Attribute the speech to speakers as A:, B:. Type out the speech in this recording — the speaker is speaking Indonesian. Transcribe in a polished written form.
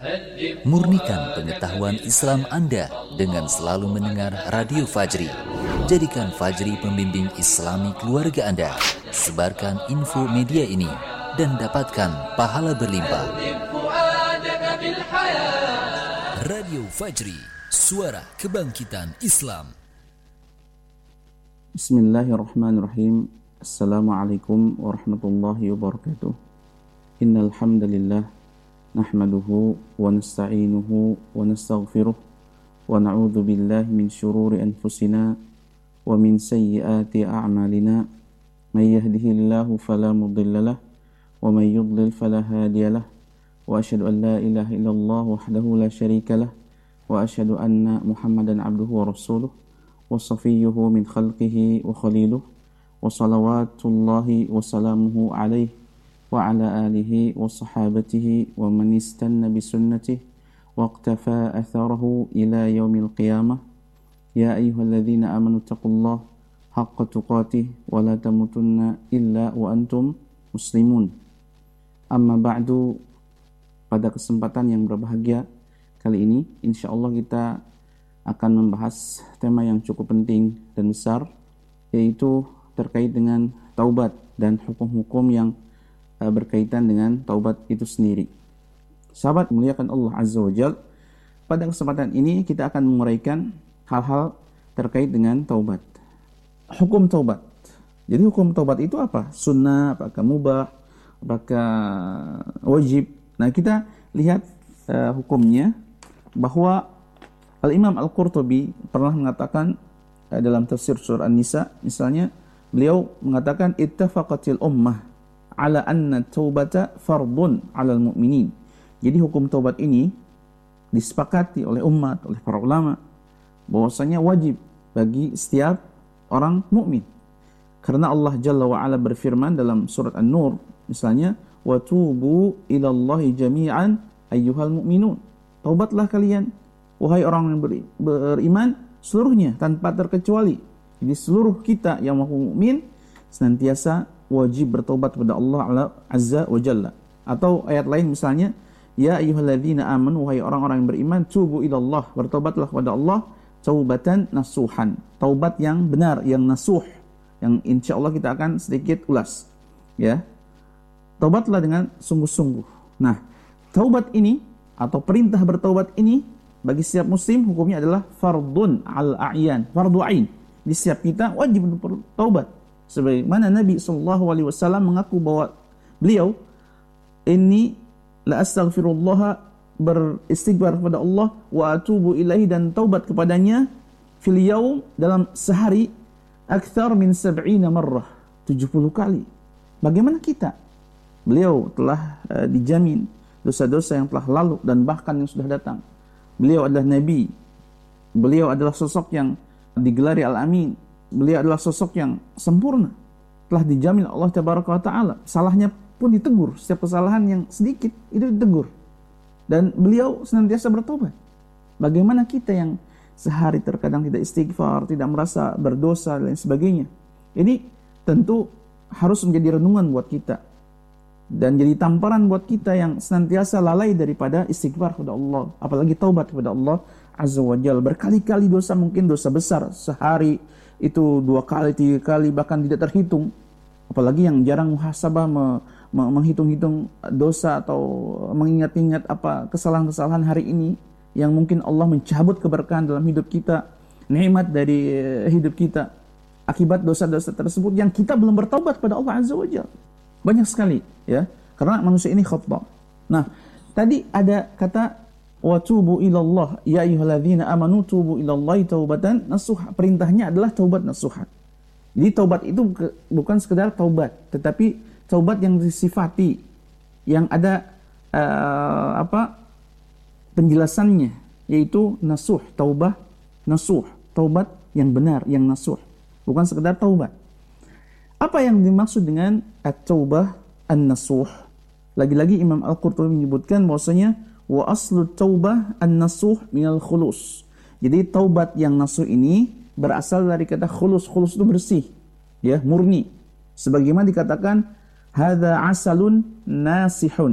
A: Murnikan pengetahuan Islam Anda dengan selalu mendengar Radio Fajri. Jadikan Fajri pembimbing Islami keluarga Anda. Sebarkan info media ini dan dapatkan pahala berlimpah. Radio Fajri, suara kebangkitan Islam.
B: Bismillahirrahmanirrahim. Assalamualaikum warahmatullahi wabarakatuh. Innal hamdalillah nahmaduhu wa nasta'inuhu wa nastaghfiruh wa na'udzu billahi min shururi anfusina wa min sayyiati a'malina. May yahdihillahu fala mudilla lahu wa may yudlil fala hadiya lahu. Wa asyhadu an la ilaha illallah wahdahu la syarika lahu wa asyhadu anna Muhammadan abduhu wa rasuluh wa safiyyuhu min khalqihi wa khaliluh wa salawatullahi wa salamuhu alaihi wa ala alihi wa sahabatihi wa man istanna bi sunnatihi wa iqtafa atharahu ila yaumil qiyamah. Ya ayyuhalladzina amanu taqullaha haqqa tuqatih wa la tamutunna illa wa antum muslimun. Amma ba'du, pada kesempatan yang berbahagia kali ini insyaallah kita akan membahas tema yang cukup penting dan besar, yaitu terkait dengan taubat dan hukum-hukum yang berkaitan dengan taubat itu sendiri. Sahabat muliakan Allah Azza wa Jalla, pada kesempatan ini kita akan menguraikan hal-hal terkait dengan taubat. Hukum taubat. Jadi hukum taubat itu apa? Sunnah, apakah mubah, apakah wajib? Nah, kita lihat hukumnya, bahwa Al-Imam Al-Qurtubi pernah mengatakan dalam tafsir surah An-Nisa, misalnya beliau mengatakan ittafaqatil ummah ala anna taubata fardun 'alal mu'minin. Jadi hukum taubat ini disepakati oleh umat, oleh para ulama, bahwasanya wajib bagi setiap orang mukmin. Karena Allah Jalla wa Ala berfirman dalam surat An-Nur, misalnya wa tubu ilallahi jami'an ayyuhal mu'minun. Taubatlah kalian wahai orang yang beriman seluruhnya tanpa terkecuali. Jadi seluruh kita yang mukmin senantiasa wajib bertobat kepada Allah Azza wa Jalla. Atau ayat lain misalnya, ya ayyuhalladzina amanu, wahai orang-orang yang beriman, tubu ilallah, bertobatlah kepada Allah, taubatan nasuhan, taubat yang benar, yang nasuh, yang insyaallah kita akan sedikit ulas, ya. Taubatlah dengan sungguh-sungguh. Nah, taubat ini atau perintah bertaubat ini bagi setiap muslim hukumnya adalah fardun al-a'yan, fardu ain. Di setiap kita wajib bertaubat. Sebagaimana Nabi SAW mengaku bahwa beliau inni la astaghfirullah, beristighfar kepada Allah, wa atubu ilaihi, dan taubat kepadanya, fil yaum, dalam sehari, akthar min 70 marrah, 70 kali. Bagaimana kita? Beliau telah dijamin dosa-dosa yang telah lalu dan bahkan yang sudah datang. Beliau adalah Nabi. Beliau adalah sosok yang digelari Al-Amin. Beliau adalah sosok yang sempurna, telah dijamin Allah Tabaraka wa Ta'ala. Salahnya pun ditegur, setiap kesalahan yang sedikit itu ditegur. Dan beliau senantiasa bertobat. Bagaimana kita yang sehari terkadang tidak istighfar, tidak merasa berdosa dan lain sebagainya? Ini tentu harus menjadi renungan buat kita dan jadi tamparan buat kita yang senantiasa lalai daripada istighfar kepada Allah, apalagi taubat kepada Allah Azza wa Jalla. Berkali-kali dosa, mungkin dosa besar, sehari itu 2 kali, 3 kali, bahkan tidak terhitung. Apalagi yang jarang muhasabah, menghitung-hitung dosa atau mengingat-ingat apa kesalahan-kesalahan hari ini yang mungkin Allah mencabut keberkahan dalam hidup kita, nikmat dari hidup kita akibat dosa-dosa tersebut yang kita belum bertaubat pada Allah Azza wa Jalla. Banyak sekali, ya, karena manusia ini khata'. Nah, tadi ada kata wa tubu ilallah, ya ayyuhalladzina amanu tubu ilallahi taubatan nasuha. Perintahnya adalah taubat nasuha. Jadi taubat itu bukan sekedar taubat, tetapi taubat yang disifati, yang ada penjelasannya, yaitu nasuh, taubah nasuh, taubat yang benar, yang nasuh, bukan sekedar taubat. Apa yang dimaksud dengan at-taubah an-nasuh? Lagi-lagi Imam Al-Qurtubi menyebutkan bahwasanya wa aslu taubah an-nasuh minal khulus. Jadi taubat yang nasuh ini berasal dari kata khulus. Khulus itu bersih, ya, murni. Sebagaimana dikatakan hadza asalun nasihun.